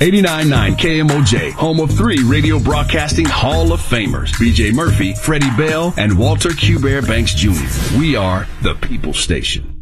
89.9 KMOJ, home of 3 radio broadcasting Hall of Famers, B.J. Murphy, Freddie Bell, and Walter Q. Bear Banks Jr. We are the People Station.